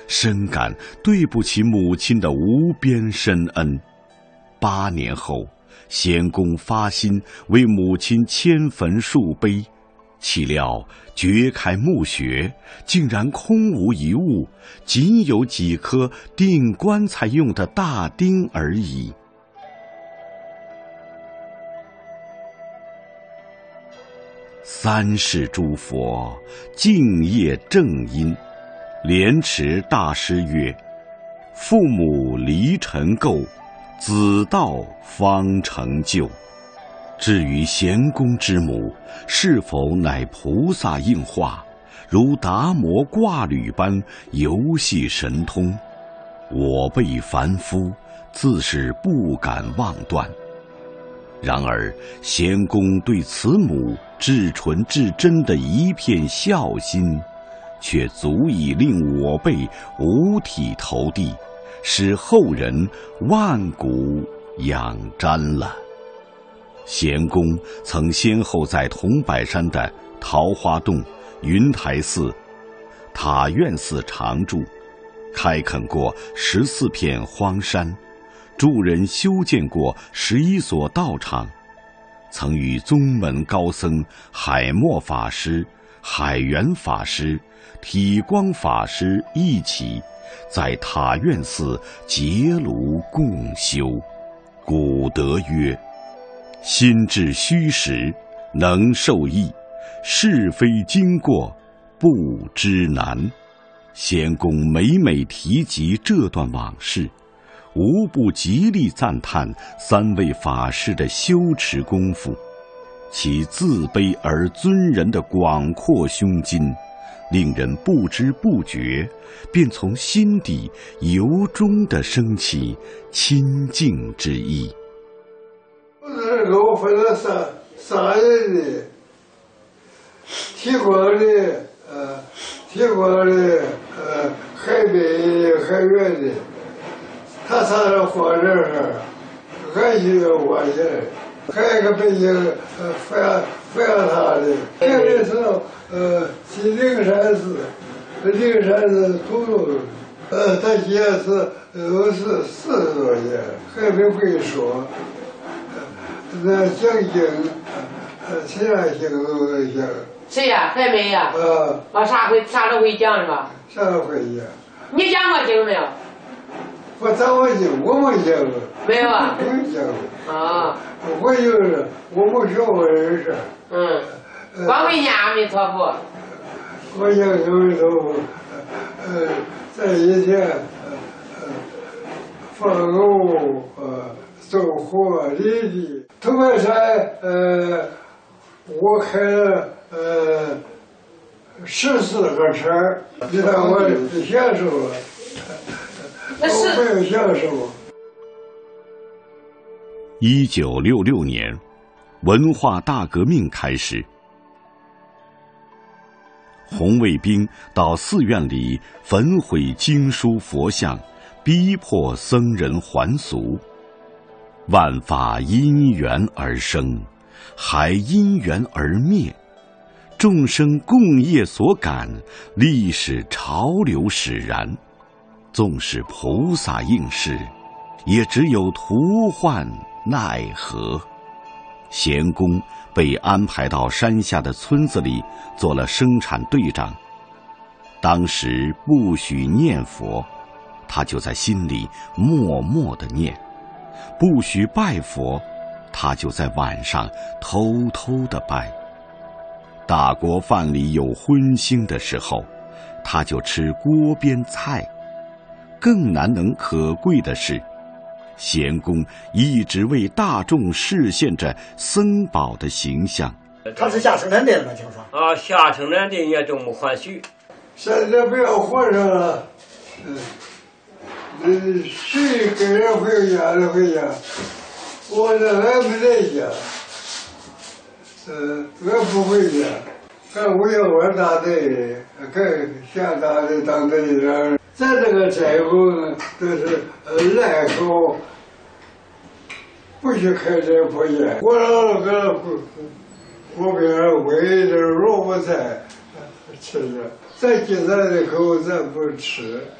深感对不起母亲的无边深恩。8年后，贤公发心为母亲迁坟树碑，岂料掘开墓穴，竟然空无一物，仅有几颗钉棺材用的大钉而已。三世诸佛敬业正因，莲池大师曰：父母离尘垢，子道方成就。至于贤公之母是否乃菩萨应化，如达摩挂履般游戏神通，我辈凡夫自是不敢妄断。然而贤公对慈母至纯至真的一片孝心，却足以令我辈五体投地，使后人万古仰瞻了。贤公曾先后在桐柏山的桃花洞、云台寺、塔院寺常住，开垦过14片荒山，助人修建过11所道场，曾与宗门高僧海默法师、海源法师、体光法师一起在塔院寺结庐共修。古德曰：心至虚实，能受益；是非经过，不知难。贤公每每提及这段往事，无不极力赞叹3位法师的修持功夫，其自卑而尊人的广阔胸襟，令人不知不觉便从心底由衷地升起亲近之意。 给我分了三人的，提光的，海北的，海远的，他仨人活这儿，俺就活起来，还有一个北京反他的，这个是去灵山寺土路，他爷是40多年，还没会说。那讲经，其他经都能讲。 谁呀？还没呀？啥都会讲是吧？ 啥都会讲。 你讲过经没有？ 我讲过经，我没讲过。 没有啊？ 没讲过。 啊。 我就是我没学过人事。 光会念阿弥陀佛。 我讲阿弥陀佛，在以前，放狗走火犁地。桐柏山，我开了14个车，你看我享受了，我没有享受。 1966年，文化大革命开始，红卫兵到寺院里焚毁经书佛像，逼迫僧人还俗。万法因缘而生，还因缘而灭，众生共业所感，历史潮流使然。纵使菩萨应世，也只有徒唤奈何。贤公被安排到山下的村子里做了生产队长，当时不许念佛，他就在心里默默地念；不许拜佛，他就在晚上偷偷地拜。大锅饭里有荤腥的时候，他就吃锅边菜。更难能可贵的是，贤公一直为大众示现着僧宝的形象。 他是下生产队的吗？听说下生产队也这么欢喜。 现在不要活上了，谁跟人回家就回家，我这俺没在家，俺不回家，俺为了我大队，俺下大队当队长。咱这个斋后呢，都是赖口，不许开这破烟。我老搁锅边煨点萝卜菜吃着，咱今咱的口咱不吃。